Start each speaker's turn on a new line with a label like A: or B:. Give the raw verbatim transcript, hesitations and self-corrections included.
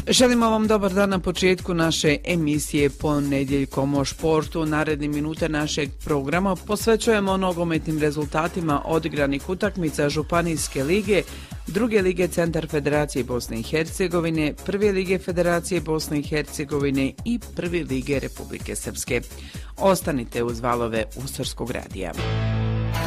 A: Želimo vam dobar dan na početku naše emisije Ponedjeljkom o športu. Naredni minute našeg programa posvećujemo nogometnim rezultatima odigranih utakmica Županijske lige, Druge lige Centar Federacije Bosne i Hercegovine, Prve lige Federacije Bosne i Hercegovine i Prve lige Republike Srpske. Ostanite uz valove Ustarskog radija.